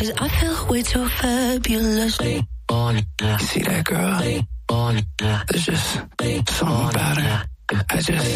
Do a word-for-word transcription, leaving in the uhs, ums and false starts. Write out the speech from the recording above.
Cause I feel way too fabulous. See that girl? There's just something about her. I just